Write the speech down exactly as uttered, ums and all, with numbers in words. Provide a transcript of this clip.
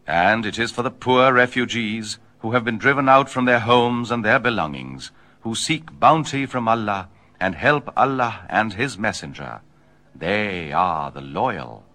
And it is for the poor refugees who have been driven out from their homes and their belongings, who seek bounty from Allah and help Allah and His Messenger. They are the loyal.